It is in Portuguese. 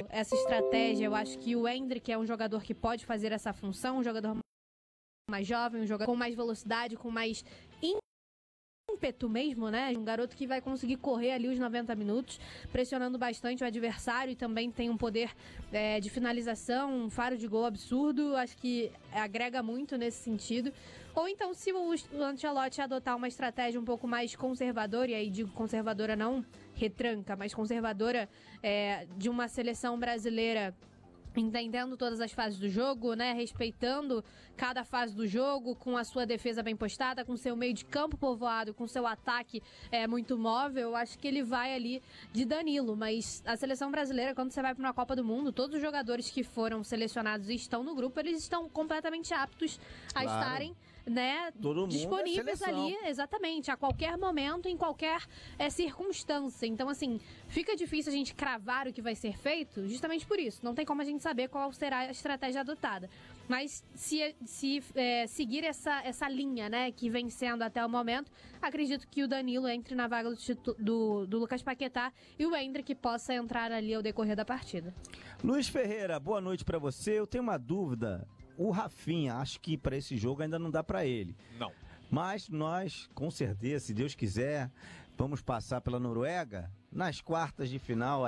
essa estratégia. Eu acho que o Endrick é um jogador que pode fazer essa função, um jogador mais jovem, um jogador com mais velocidade, com mais ímpeto mesmo, né? Um garoto que vai conseguir correr ali os 90 minutos, pressionando bastante o adversário e também tem um poder de finalização, um faro de gol absurdo. Acho que agrega muito nesse sentido. Ou então, se o Ancelotti adotar uma estratégia um pouco mais conservadora, e aí digo conservadora não retranca, mas conservadora de uma seleção brasileira entendendo todas as fases do jogo, né? Respeitando cada fase do jogo, com a sua defesa bem postada, com seu meio de campo povoado, com seu ataque muito móvel. Eu acho que ele vai ali de Danilo, mas a seleção brasileira, quando você vai para uma Copa do Mundo, todos os jogadores que foram selecionados e estão no grupo, eles estão completamente aptos a estarem, né, disponíveis ali, exatamente, a qualquer momento, em qualquer circunstância. Então, assim, fica difícil a gente cravar o que vai ser feito, justamente por isso. Não tem como a gente saber qual será a estratégia adotada. Mas se seguir essa linha, né, que vem sendo até o momento, acredito que o Danilo entre na vaga do Lucas Paquetá e o Endrick possa entrar ali ao decorrer da partida. Luiz Ferreira, boa noite pra você. Eu tenho uma dúvida. O Rafinha, acho que para esse jogo ainda não dá para ele. Não. Mas nós, com certeza, se Deus quiser, vamos passar pela Noruega nas quartas de final.